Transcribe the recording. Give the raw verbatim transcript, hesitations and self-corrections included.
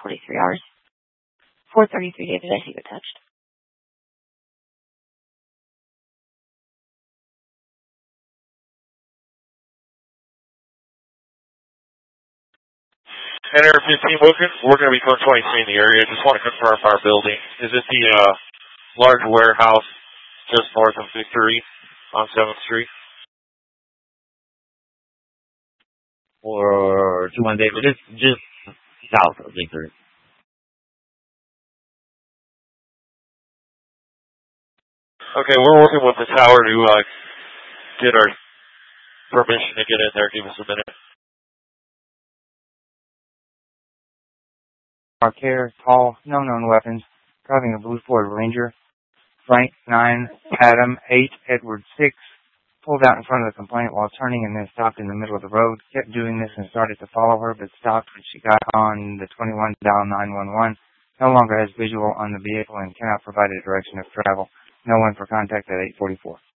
forty-three hours. four thirty-three, David, I see you touched. And Air fifteen Wilkins, we're going to be code twenty-three in the area. Just want to confirm our building. Is it the uh, large warehouse just north of Victory on seventh Street? Or two one David, just, just south of Victory. Okay, we're working with the tower to uh, get our permission to get in there. Give us a minute. Arcare, tall, no known weapons, driving a blue Ford Ranger. Frank, nine, Adam, eight, Edward, six, pulled out in front of the complainant while turning and then stopped in the middle of the road, kept doing this and started to follow her, but stopped when she got on the twenty-one, dial nine one one, no longer has visual on the vehicle and cannot provide a direction of travel. No one for contact at eight forty-four.